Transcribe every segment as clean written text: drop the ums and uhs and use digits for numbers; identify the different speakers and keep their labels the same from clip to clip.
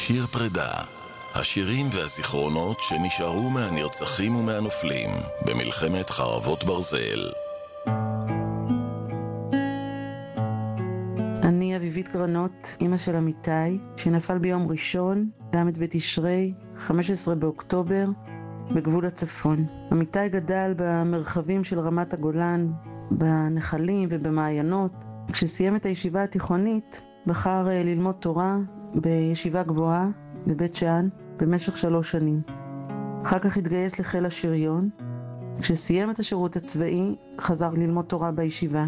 Speaker 1: שיר פרידה, השירים והזיכרונות שנשארו מהנרצחים ומהנופלים במלחמת חרבות ברזל.
Speaker 2: אני אביבית גרנות, אמא של אמיתי, שנפל ביום ראשון, ל' בתשרי, 15 באוקטובר, בגבול הצפון. אמיתי גדל במרחבים של רמת הגולן, בנחלים ובמעיינות. כשסיים את הישיבה התיכונית, בחר ללמוד תורה בישיבה גבוהה בבית שאן במשך 3 שנים. אחר כך התגייס לחיל השריון. כשסיים את השירות הצבאי, חזר ללמוד תורה בישיבה.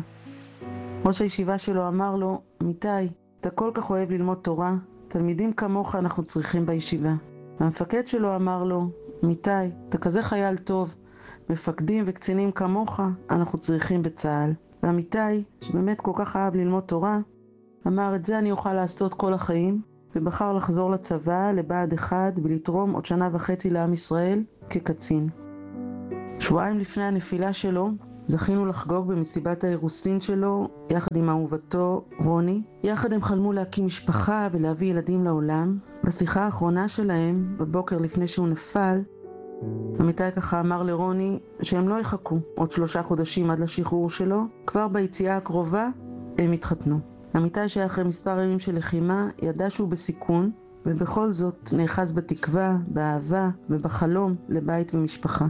Speaker 2: ראש הישיבה שלו אמר לו, אמיתי, אתה כל כך אוהב ללמוד תורה, תלמידים כמוך אנחנו צריכים בישיבה. המפקד שלו אמר לו, אמיתי, אתה כזה חייל טוב, מפקדים וקצינים כמוך אנחנו צריכים בצה"ל. ואמיתי, שבאמת כל כך אהב ללמוד תורה, אמר, את זה אני אוכל לעשות כל החיים, ובחר לחזור לצבא לבה"ד 1 ולתרום עוד 1.5 שנה לעם ישראל כקצין. שבועיים לפני הנפילה שלו, זכינו לחגוג במסיבת האירוסין שלו יחד עם אהובתו רוני. יחד הם חלמו להקים משפחה ולהביא ילדים לעולם. בשיחה האחרונה שלהם, בבוקר לפני שהוא נפל, אמיתי ככה אמר לרוני שהם לא יחכו עוד 3 חודשים עד לשחרור שלו, כבר ביציאה הקרובה הם התחתנו. אמיתי שאחרי מספר ימים של לחימה ידע שהוא בסיכון, ובכל זאת נאחז בתקווה, באהבה ובחלום לבית ומשפחה.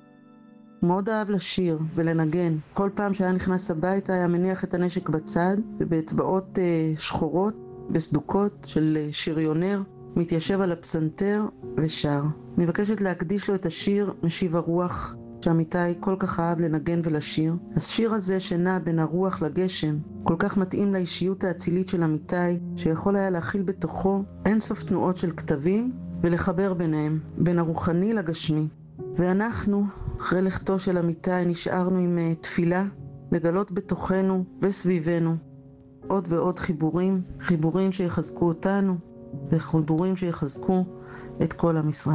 Speaker 2: הוא מאוד אהב לשיר ולנגן. כל פעם שהיה נכנס הביתה היה מניח את הנשק בצד, ובאצבעות שחורות, בסדוקות של שריונר, מתיישב על הפסנתר ושר. אני מבקשת להקדיש לו את השיר משיב הרוח, שאמיתי כל כך אהב לנגן ולשיר. השיר הזה שנע בין הרוח לגשם, כל כך מתאים לאישיות האצילית של אמיתי, שיכול היה להכיל בתוכו אינסוף תנועות של כתבים, ולחבר ביניהם, בין הרוחני לגשמי. ואנחנו, אחרי לכתו של אמיתי, נשארנו עם תפילה, לגלות בתוכנו וסביבנו עוד ועוד חיבורים, חיבורים שיחזקו אותנו, וחיבורים שיחזקו את כל עם ישראל.